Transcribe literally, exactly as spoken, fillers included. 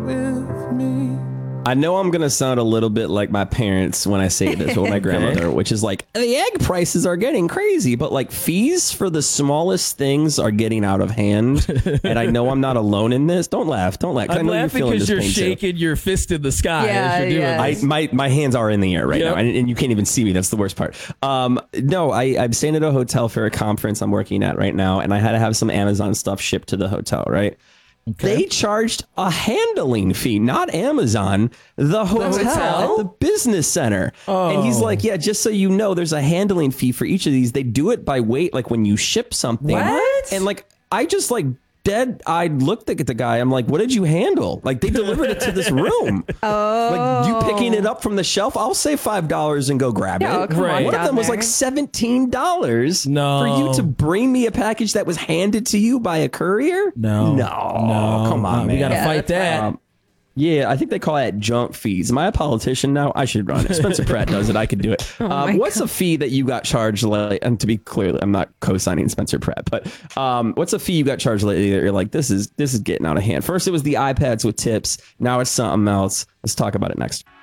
with me. I know I'm going to sound a little bit like my parents when I say this, or my grandmother, which is like, the egg prices are getting crazy, but like fees for the smallest things are getting out of hand. And I know I'm not alone in this. Don't laugh. Don't laugh. I'm laughing because you're pain shaking too. your fist in the sky Yeah, as you're doing yeah. I, this. my my hands are in the air right Yep. now, and, and you can't even see me. That's the worst part. Um, no, I, I'm staying at a hotel for a conference I'm working at right now, and I had to have some Amazon stuff shipped to the hotel, right? Okay. They charged a handling fee, not Amazon, the hotel, hotel? at the business center. Oh. And he's like, yeah, just so you know, there's a handling fee for each of these. They do it by weight, like when you ship something. What? And like, I just like dead eyed looked at the guy. I'm like, what did you handle? Like, they delivered it to this room. Oh. Like, you picking it up from the shelf, I'll say five dollars and go grab Yeah, it. oh, come Right. on One of down them was there. like seventeen dollars No. for you to bring me a package that was handed to you by a courier? No. No. No. Come on, Uh, man. We got to Yeah, fight that's that. Um, yeah, I think they call that junk fees. Am I a politician now? I should run it. Spencer Pratt does it. I could do it. Oh um, my what's a fee that you got charged lately? And to be clear, I'm not co-signing Spencer Pratt, but um, what's a fee you got charged lately that you're like, this is this is getting out of hand? First, it was the iPads with tips. Now it's something else. Let's talk about it next.